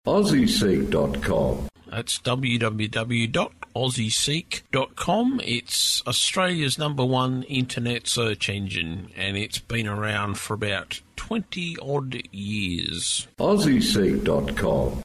AussieSeek.com. That's www.aussieseek.com. It's Australia's #1 internet search engine, and it's been around for about 20-odd years. AussieSeek.com.